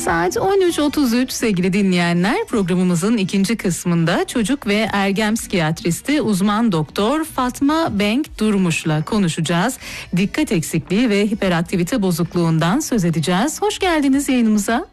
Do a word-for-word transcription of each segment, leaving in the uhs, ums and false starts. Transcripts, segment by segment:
Saat on üç otuz üç sevgili dinleyenler, programımızın ikinci kısmında çocuk ve ergen psikiyatristi uzman doktor Fatma Benk Durmuş'la konuşacağız. Dikkat eksikliği ve hiperaktivite bozukluğundan söz edeceğiz. Hoş geldiniz yayınımıza.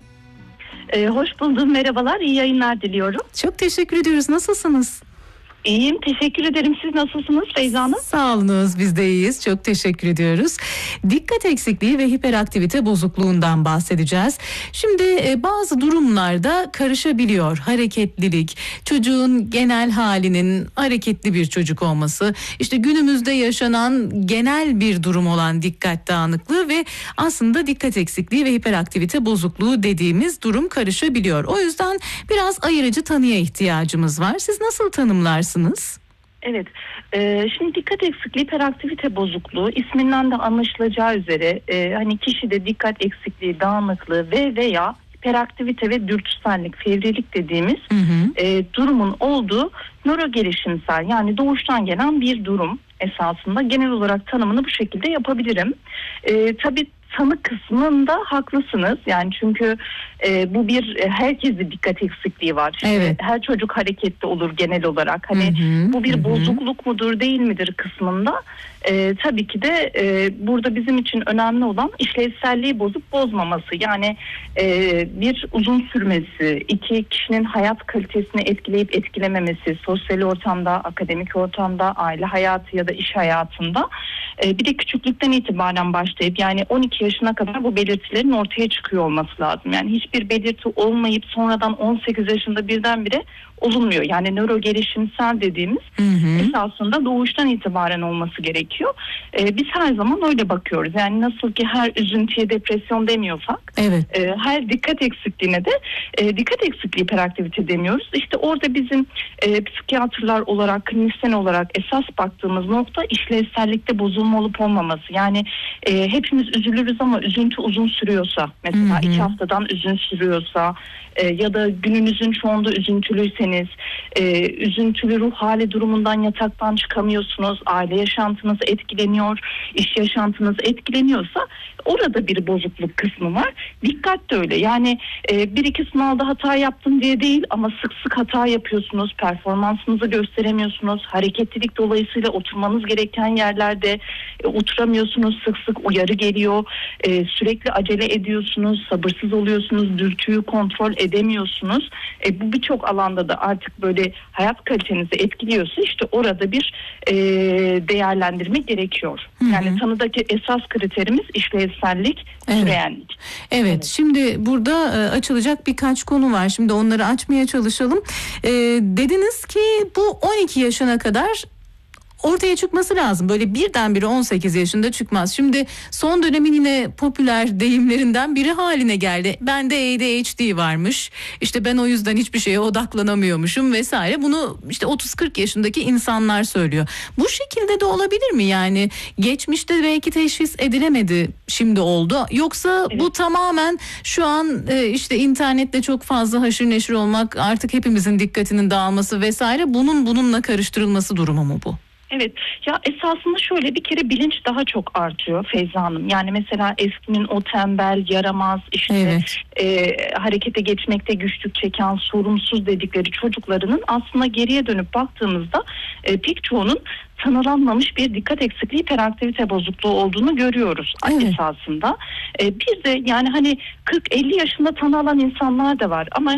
Ee, hoş buldum, merhabalar, iyi yayınlar diliyorum. Çok teşekkür ediyoruz. Nasılsınız? İyiyim, teşekkür ederim. Siz nasılsınız Feyza Hanım? Sağ olunuz, biz de iyiyiz. Çok teşekkür ediyoruz. Dikkat eksikliği ve hiperaktivite bozukluğundan bahsedeceğiz. Şimdi e, bazı durumlarda karışabiliyor hareketlilik, çocuğun genel halinin hareketli bir çocuk olması, işte günümüzde yaşanan genel bir durum olan dikkat dağınıklığı ve aslında dikkat eksikliği ve hiperaktivite bozukluğu dediğimiz durum karışabiliyor. O yüzden biraz ayırıcı tanıya ihtiyacımız var. Siz nasıl tanımlarsınız? Evet, e, şimdi dikkat eksikliği, hiperaktivite bozukluğu isminden de anlaşılacağı üzere e, hani kişide dikkat eksikliği, dağınıklığı ve veya hiperaktivite ve dürtüsellik, fevrilik dediğimiz hı hı. E, durumun olduğu nöro gelişimsel, yani doğuştan gelen bir durum esasında. Genel olarak tanımını bu şekilde yapabilirim. E, tabii tanı kısmında haklısınız. Yani çünkü e, bu bir e, herkeste dikkat eksikliği var. İşte evet. Her çocuk hareketli olur genel olarak. Hani hı hı, bu bir hı. bozukluk mudur değil midir kısmında. E, tabii ki de e, burada bizim için önemli olan işlevselliği bozup bozmaması. Yani e, bir uzun sürmesi, iki kişinin hayat kalitesini etkileyip etkilememesi, sosyal ortamda, akademik ortamda, aile hayatı ya da iş hayatında. E, bir de küçüklükten itibaren başlayıp yani on iki yaşına kadar bu belirtilerin ortaya çıkıyor olması lazım. Yani hiçbir belirti olmayıp sonradan on sekiz yaşında birdenbire olunmuyor. Yani nöro gelişimsel dediğimiz hı hı. esasında doğuştan itibaren olması gerekiyor. Ee, biz her zaman öyle bakıyoruz. Yani nasıl ki her üzüntüye depresyon demiyorsak, evet. e, her dikkat eksikliğine de e, dikkat eksikliği hiperaktivite demiyoruz. İşte orada bizim e, psikiyatrlar olarak, klinisyen olarak esas baktığımız nokta işlevsellikte bozulma olup olmaması. Yani e, hepimiz üzülürüz ama üzüntü uzun sürüyorsa, mesela hı hı. iki haftadan üzün sürüyorsa e, ya da gününüzün çoğunda üzüntülüyseniz, e, üzüntülü ruh hali durumundan yataktan çıkamıyorsunuz, aile yaşantınız etkileniyor, iş yaşantınız etkileniyorsa orada bir bozukluk kısmı var. Dikkat de öyle. Yani e, bir iki sınavda hata yaptım diye değil ama sık sık hata yapıyorsunuz, performansınızı gösteremiyorsunuz, hareketlilik dolayısıyla oturmanız gereken yerlerde e, oturamıyorsunuz, sık sık uyarı geliyor, e, sürekli acele ediyorsunuz, sabırsız oluyorsunuz, dürtüyü kontrol edemiyorsunuz. E, bu birçok alanda da artık böyle hayat kalitenizi etkiliyorsa işte orada bir e, değerlendirme gerekiyor. Hı hı. Yani tanıdaki esas kriterimiz işlevsellik, evet. süreyenlik. Evet, evet, şimdi burada e, açılacak birkaç konu var. Şimdi onları açmaya çalışalım. E, dediniz ki bu on iki yaşına kadar ortaya çıkması lazım. Böyle birdenbire on sekiz yaşında çıkmaz. Şimdi son dönemin yine popüler deyimlerinden biri haline geldi. Bende A D H D varmış. İşte ben o yüzden hiçbir şeye odaklanamıyormuşum vesaire. Bunu işte otuz kırk yaşındaki insanlar söylüyor. Bu şekilde de olabilir mi? Yani geçmişte belki teşhis edilemedi, şimdi oldu. Yoksa evet. bu tamamen şu an işte internette çok fazla haşır neşir olmak, artık hepimizin dikkatinin dağılması vesaire, bunun bununla karıştırılması durumu mu bu? Evet, ya esasında şöyle, bir kere bilinç daha çok artıyor Feyza Hanım. Yani mesela eskinin o tembel, yaramaz, işte evet. e, harekete geçmekte güçlük çeken, sorumsuz dedikleri çocuklarının aslında geriye dönüp baktığımızda e, pek çoğunun tanılanmamış bir dikkat eksikliği, hiperaktivite bozukluğu olduğunu görüyoruz evet. esasında. E, bir de yani hani kırk elli yaşında tanı alan insanlar da var ama